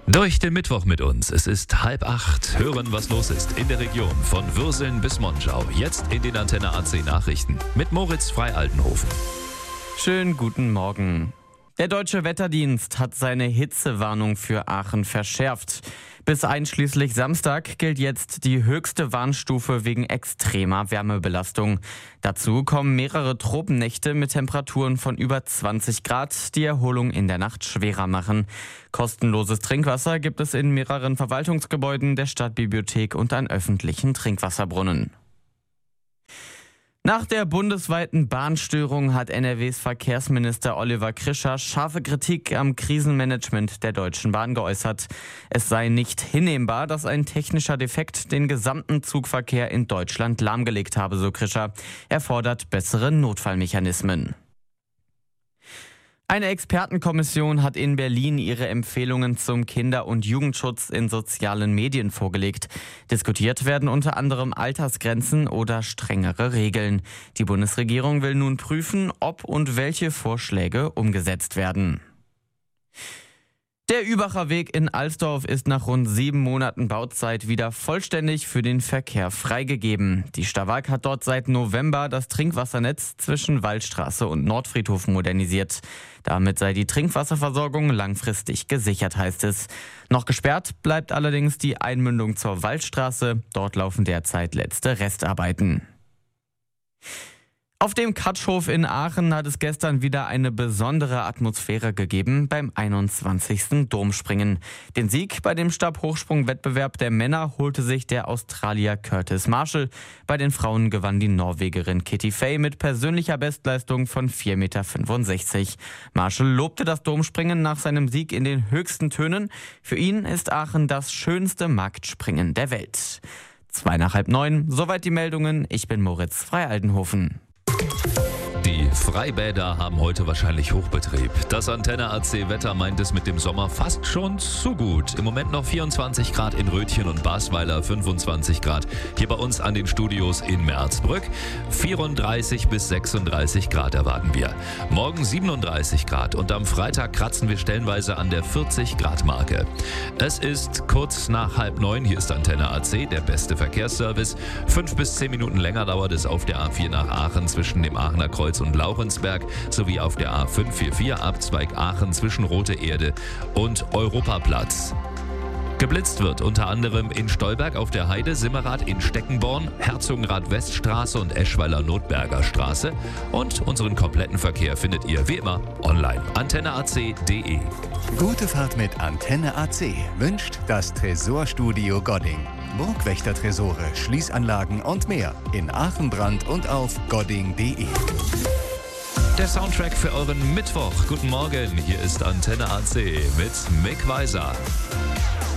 Durch den Mittwoch mit uns. Es ist 7:30. Hören, was los ist in der Region von Würseln bis Monschau. Jetzt in den Antenne AC Nachrichten mit Moritz Frei-Altenhofen. Schönen guten Morgen. Der Deutsche Wetterdienst hat seine Hitzewarnung für Aachen verschärft. Bis einschließlich Samstag gilt jetzt die höchste Warnstufe wegen extremer Wärmebelastung. Dazu kommen mehrere Tropennächte mit Temperaturen von über 20 Grad, die Erholung in der Nacht schwerer machen. Kostenloses Trinkwasser gibt es in mehreren Verwaltungsgebäuden der Stadtbibliothek und an öffentlichen Trinkwasserbrunnen. Nach der bundesweiten Bahnstörung hat NRWs Verkehrsminister Oliver Krischer scharfe Kritik am Krisenmanagement der Deutschen Bahn geäußert. Es sei nicht hinnehmbar, dass ein technischer Defekt den gesamten Zugverkehr in Deutschland lahmgelegt habe, so Krischer. Er fordert bessere Notfallmechanismen. Eine Expertenkommission hat in Berlin ihre Empfehlungen zum Kinder- und Jugendschutz in sozialen Medien vorgelegt. Diskutiert werden unter anderem Altersgrenzen oder strengere Regeln. Die Bundesregierung will nun prüfen, ob und welche Vorschläge umgesetzt werden. Der Übacher Weg in Alsdorf ist nach rund 7 Monaten Bauzeit wieder vollständig für den Verkehr freigegeben. Die Stawag hat dort seit November das Trinkwassernetz zwischen Waldstraße und Nordfriedhof modernisiert. Damit sei die Trinkwasserversorgung langfristig gesichert, heißt es. Noch gesperrt bleibt allerdings die Einmündung zur Waldstraße. Dort laufen derzeit letzte Restarbeiten. Auf dem Katschhof in Aachen hat es gestern wieder eine besondere Atmosphäre gegeben beim 21. Domspringen. Den Sieg bei dem Stabhochsprung-Wettbewerb der Männer holte sich der Australier Curtis Marshall. Bei den Frauen gewann die Norwegerin Kitty Fay mit persönlicher Bestleistung von 4,65 Meter. Marshall lobte das Domspringen nach seinem Sieg in den höchsten Tönen. Für ihn ist Aachen das schönste Marktspringen der Welt. 8:45, soweit die Meldungen. Ich bin Moritz Frei-Altenhofen. Die Freibäder haben heute wahrscheinlich Hochbetrieb. Das Antenne AC Wetter meint es mit dem Sommer fast schon zu gut. Im Moment noch 24 Grad in Rötchen und Basweiler, 25 Grad hier bei uns an den Studios in Merzbrück. 34 bis 36 Grad erwarten wir. Morgen 37 Grad und am Freitag kratzen wir stellenweise an der 40 Grad Marke. Es ist kurz nach 8:30. Hier ist Antenne AC, der beste Verkehrsservice. 5 bis 10 Minuten länger dauert es auf der A4 nach Aachen zwischen dem Aachener Kreuz und Laurensberg sowie auf der A544 Abzweig Aachen zwischen Rote Erde und Europaplatz. Geblitzt wird unter anderem in Stolberg auf der Heide, Simmerath in Steckenborn, Herzogenrath-Weststraße und Eschweiler-Notberger Straße. Und unseren kompletten Verkehr findet ihr wie immer online. antenneac.de. Gute Fahrt mit Antenne AC wünscht das Tresorstudio Godding. Burgwächter-Tresore, Schließanlagen und mehr in Aachen-Brand und auf godding.de. Der Soundtrack für euren Mittwoch. Guten Morgen, hier ist Antenne AC mit Mick Weiser.